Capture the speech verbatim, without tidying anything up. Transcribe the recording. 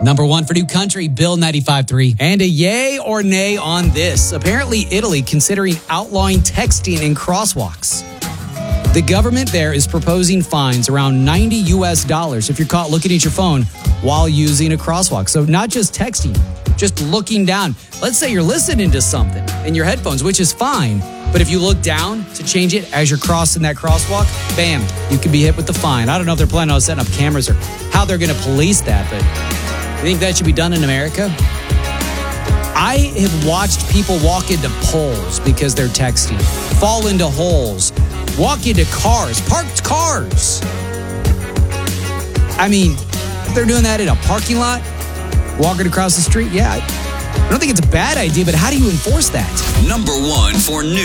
Number one for New Country, Bill ninety-five point three. And a yay or nay on this. Apparently, Italy considering outlawing texting in crosswalks. The government there is proposing fines around ninety U S dollars if you're caught looking at your phone while using a crosswalk. So not just texting, just looking down. Let's say you're listening to something in your headphones, which is fine. But if you look down to change it as you're crossing that crosswalk, bam, you can be hit with the fine. I don't know if they're planning on setting up cameras or how they're going to police that, but you think that should be done in America? I have watched people walk into poles because they're texting, fall into holes, walk into cars, parked cars. I mean, if they're doing that in a parking lot, walking across the street, yeah, I don't think it's a bad idea, but how do you enforce that? Number one for news.